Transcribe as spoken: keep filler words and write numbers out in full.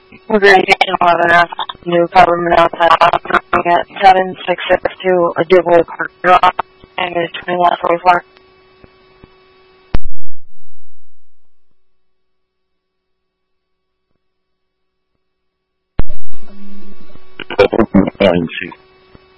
We're going to get eleven new government outside at seven six six two a Duval Park Drive and is twenty-one forty-four. Nine,